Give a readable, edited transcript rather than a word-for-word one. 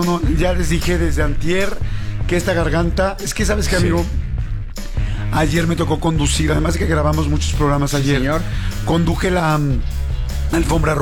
No, ya les dije desde antier que esta garganta... Es que, ¿sabes qué, amigo? Ayer me tocó conducir, además de que grabamos muchos programas ayer. Señor. Conduje la alfombra roja